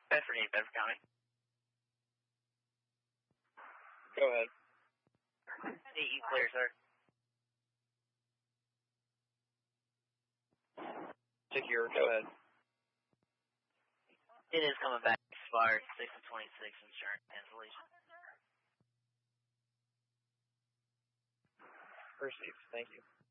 Bedford East, Bedford County. Go ahead. DE clear, sir. Secure, go ahead. It is coming back expired 6 of 26 insurance cancellation. Received, thank you.